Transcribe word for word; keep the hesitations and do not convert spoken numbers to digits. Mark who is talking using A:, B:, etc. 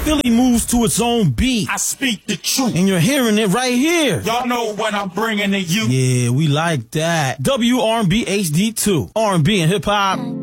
A: Philly moves to its own beat.
B: I speak the truth.
A: And you're hearing it right here.
B: Y'all know what I'm bringing to you.
A: Yeah, we like that. W R and B H D two. R and B and hip hop.